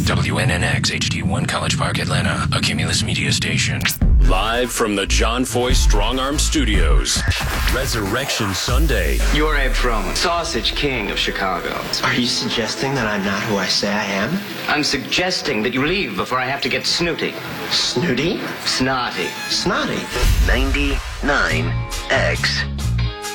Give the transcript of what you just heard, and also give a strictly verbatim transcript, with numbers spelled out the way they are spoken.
W N N X H D one College Park, Atlanta, a Cumulus Media station. Live from the John Foy Strong Arm Studios. Resurrection Sunday. You're Ed Froman, Sausage King of Chicago. Are you suggesting that I'm not who I say I am? I'm suggesting that you leave before I have to get snooty. Snooty? Snotty. Snotty. ninety-nine X.